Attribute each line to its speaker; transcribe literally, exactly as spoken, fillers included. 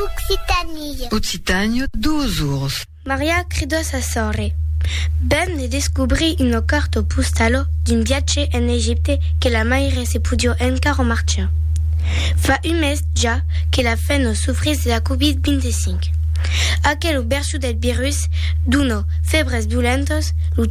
Speaker 1: Occitanie.
Speaker 2: Occitanie, dos urs.
Speaker 3: Maria cridò a sorre. Ben ne descobrì una carta postale d'un viaggio in Egitto che la madre si podia encara marcia. Fa un mes già che la femme soffrisse della covid venticinque. Aquel berço del virus, d'uno febres violentos,